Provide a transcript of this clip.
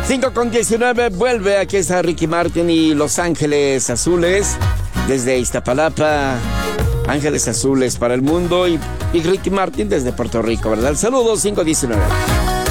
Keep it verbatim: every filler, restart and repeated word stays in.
cinco con diecinueve, vuelve. Aquí está Ricky Martin y Los Ángeles Azules. Desde Iztapalapa, Ángeles Azules para el mundo. Y, y Ricky Martin desde Puerto Rico, ¿verdad? Saludos, cinco diecinueve.